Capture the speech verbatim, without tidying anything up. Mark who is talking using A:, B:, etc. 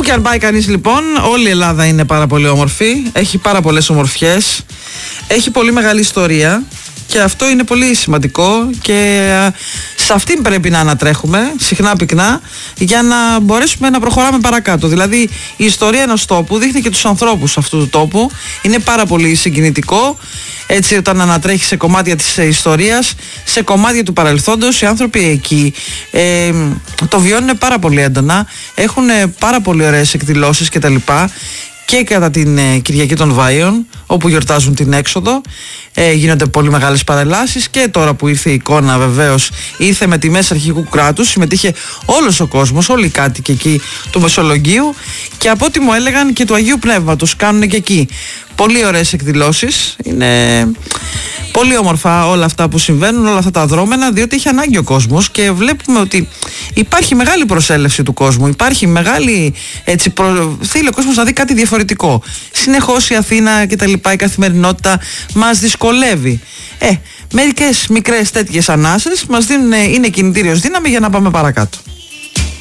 A: και αν πάει κανείς λοιπόν, όλη η Ελλάδα είναι πάρα πολύ όμορφη, έχει πάρα πολλές ομορφιές, έχει πολύ μεγάλη ιστορία και αυτό είναι πολύ σημαντικό και σε αυτήν πρέπει να ανατρέχουμε συχνά πυκνά για να μπορέσουμε να προχωράμε παρακάτω. Δηλαδή η ιστορία ενός τόπου δείχνει και τους ανθρώπους αυτού του τόπου, είναι πάρα πολύ συγκινητικό. Έτσι, όταν ανατρέχει σε κομμάτια της ιστορίας, σε κομμάτια του παρελθόντος, οι άνθρωποι εκεί ε, το βιώνουν πάρα πολύ έντονα, έχουν πάρα πολύ ωραίες εκδηλώσεις κτλ. Και κατά την ε, Κυριακή των Βάιων, όπου γιορτάζουν την έξοδο, ε, γίνονται πολύ μεγάλες παρελάσεις και τώρα που ήρθε η εικόνα βεβαίως ήρθε με τιμές αρχικού κράτους, συμμετείχε όλος ο κόσμος, όλοι οι κάτοικοι εκεί του Μεσολογγίου και από ό,τι μου έλεγαν και του Αγίου Πνεύματος κάνουν και εκεί πολύ ωραίες εκδηλώσεις. Είναι πολύ όμορφα όλα αυτά που συμβαίνουν, όλα αυτά τα δρόμενα, διότι έχει ανάγκη ο κόσμος και βλέπουμε ότι υπάρχει μεγάλη προσέλευση του κόσμου, υπάρχει μεγάλη, έτσι, προ... θέλει ο κόσμος να δει κάτι διαφορετικό. Συνεχώς η Αθήνα και τα λοιπά, η καθημερινότητα μας δυσκολεύει. Ε, μερικές μικρές τέτοιες ανάσες μας δίνουν, είναι κινητήριος δύναμη για να πάμε παρακάτω.